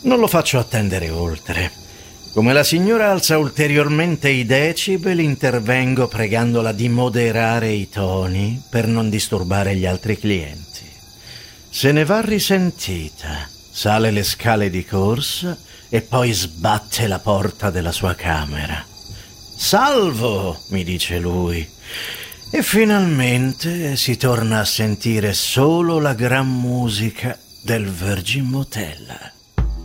Non lo faccio attendere oltre. Come la signora alza ulteriormente i decibel, intervengo pregandola di moderare i toni per non disturbare gli altri clienti. Se ne va risentita, sale le scale di corsa e poi sbatte la porta della sua camera. «Salvo», mi dice lui, e finalmente si torna a sentire solo la gran musica del Virgin Motel.